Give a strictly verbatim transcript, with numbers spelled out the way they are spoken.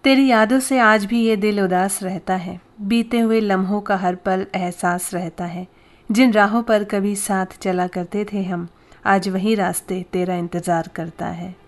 तेरी यादों से आज भी ये दिल उदास रहता है, बीते हुए लम्हों का हर पल एहसास रहता है। जिन राहों पर कभी साथ चला करते थे हम, आज वही रास्ते तेरा इंतज़ार करता है।